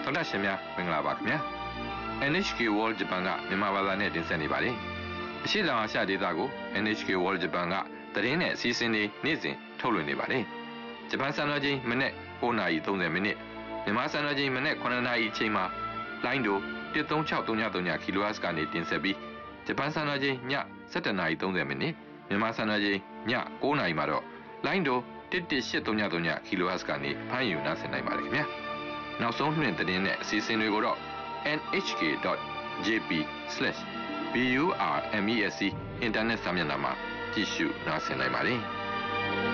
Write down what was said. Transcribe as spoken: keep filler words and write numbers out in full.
တော်တာရှင်များမင်္ဂလာပါခင်ဗျာ N H K World Japan ကမြန်မာဘာသာနဲ့တင်ဆက်နေပါတယ်အရှိတောင်အာရှဒေသကို N H K World Japan ကသတင်းနဲ့အစီအစဉ်တွေနေ့စဉ်ထုတ်လွှင့်နေပါတယ်ဂျပန်စံတော်ချိန်မနေ့၉နာရီ၃၀မိနစ်မြန်မာစံတော်ချိန်မနေ့9နာရီအချိန်မှာလိုင်းဒိုone three six three three three ကီလိုဟတ်ကနေတင်ဆက်ပြီးဂျပန်စံတော်ချိန်ညsevenနာရီ၃၀မိနစ်မြန်မာစံတော်ချိန်ည9နာရီမှာတော့လိုင်းဒိုone one eight three threeကီလိုဟတ်ကနေဖမ်းယူနားဆင်နိုင်ပါတယ်ခင်ဗျာနောက်ဆုံးနှင့်သတင်းနဲ့အစီအစဉ်တွေကိုတော့ n h k dot j p slash burmesc အင်တာနက်စာမျက်နှာမှာကြည့်ရှုနားဆင်နိုင်ပါတယ်